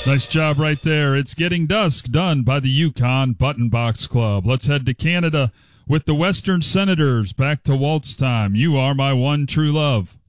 Nice job right there. It's Getting Dusk, done by the Yukon Button Box Club. Let's head to Canada with the Western Senators. Back to waltz time. You Are My One True Love.